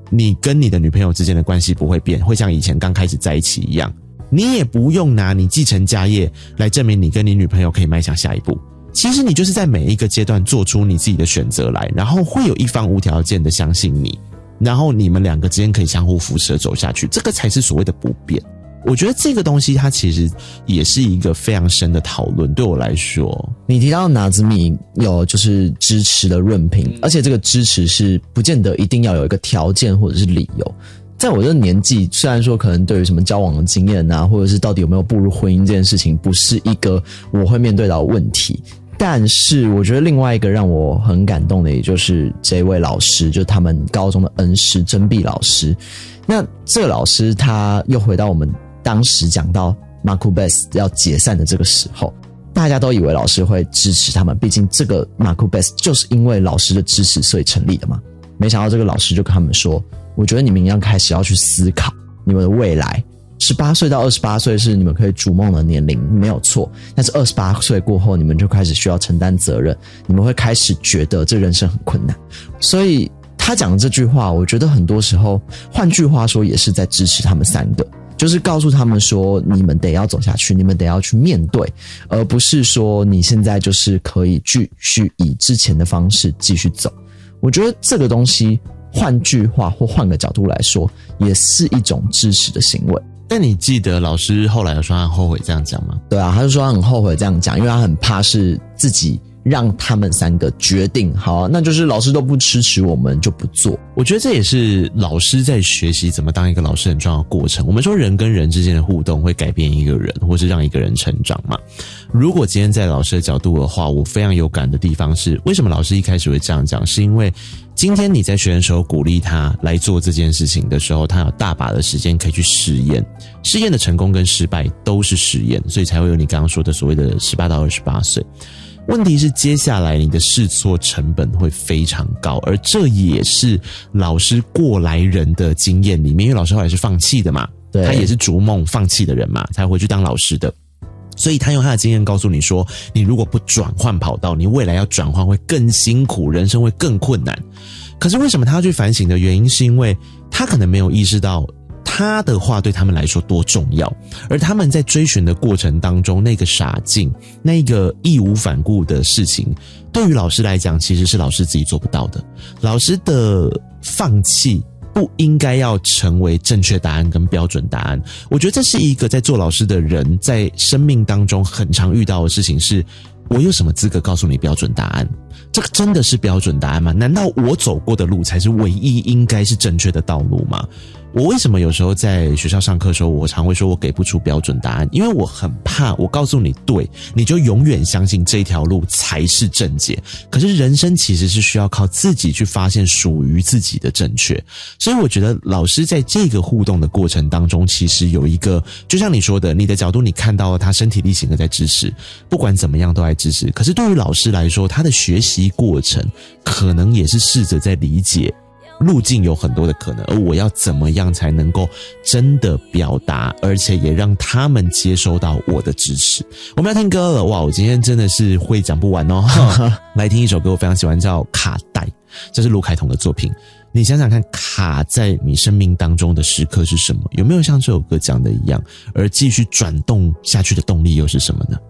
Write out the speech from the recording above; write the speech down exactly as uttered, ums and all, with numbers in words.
你跟你的女朋友之间的关系不会变，会像以前刚开始在一起一样。你也不用拿你继承家业来证明你跟你女朋友可以迈向下一步。其实你就是在每一个阶段做出你自己的选择来，然后会有一方无条件的相信你，然后你们两个之间可以相互扶持走下去，这个才是所谓的不变。我觉得这个东西它其实也是一个非常深的讨论，对我来说。 你提到拿兹米有就是支持的润平，而且这个支持是不见得一定要有一个条件或者是理由。在我这个年纪，虽然说可能对于什么交往的经验啊，或者是到底有没有步入婚姻这件事情不是一个我会面对到的问题，但是我觉得另外一个让我很感动的也就是这位老师，就是他们高中的恩师甄碧老师。那这个老师他又回到我们当时讲到 Macubeth 要解散的这个时候，大家都以为老师会支持他们，毕竟这个 Macubeth 就是因为老师的支持所以成立的嘛。没想到这个老师就跟他们说，我觉得你们要开始要去思考你们的未来，十八岁到二十八岁是你们可以逐梦的年龄，没有错，但是二十八岁过后你们就开始需要承担责任，你们会开始觉得这人生很困难。所以他讲的这句话，我觉得很多时候换句话说也是在支持他们三个，就是告诉他们说你们得要走下去，你们得要去面对，而不是说你现在就是可以继续以之前的方式继续走。我觉得这个东西换句话或换个角度来说也是一种支持的行为。 但你记得老师后来有说他很后悔这样讲吗？ 对啊，他就说他很后悔这样讲，因为他很怕是自己让他们三个决定好啊，那就是老师都不支持我们就不做。 我觉得这也是老师在学习怎么当一个老师很重要的过程。我们说人跟人之间的互动会改变一个人，或是让一个人成长嘛。如果今天在老师的角度的话，我非常有感的地方是，为什么老师一开始会这样讲，是因为今天你在学的时候鼓励他来做这件事情的时候，他有大把的时间可以去试验，试验的成功跟失败都是实验，所以才会有你刚刚说的所谓的十八到二十八岁。问题是接下来你的试错成本会非常高，而这也是老师过来人的经验里面，因为老师后来是放弃的嘛， 对， 他也是逐梦放弃的人嘛，才回去当老师的。所以他用他的经验告诉你说，你如果不转换跑道，你未来要转换会更辛苦，人生会更困难。可是为什么他要去反省的原因，是因为他可能没有意识到他的话对他们来说多重要，而他们在追寻的过程当中，那个傻劲，那个义无反顾的事情，对于老师来讲其实是老师自己做不到的。老师的放弃不应该要成为正确答案跟标准答案。我觉得这是一个在做老师的人在生命当中很常遇到的事情，是我有什么资格告诉你标准答案？这个真的是标准答案吗？难道我走过的路才是唯一应该是正确的道路吗？我为什么有时候在学校上课的时候，我常会说我给不出标准答案，因为我很怕我告诉你对，你就永远相信这条路才是正解。可是人生其实是需要靠自己去发现属于自己的正确。所以我觉得老师在这个互动的过程当中，其实有一个就像你说的，你的角度你看到了他身体力行的在支持，不管怎么样都在支持。可是对于老师来说，他的学习过程可能也是试着在理解路径有很多的可能，而我要怎么样才能够真的表达，而且也让他们接收到我的支持。我们要听歌了，哇，我今天真的是会讲不完哦。来听一首歌我非常喜欢，叫《卡带》，这是卢凯彤的作品。你想想看，卡在你生命当中的时刻是什么？有没有像这首歌讲的一样，而继续转动下去的动力又是什么呢？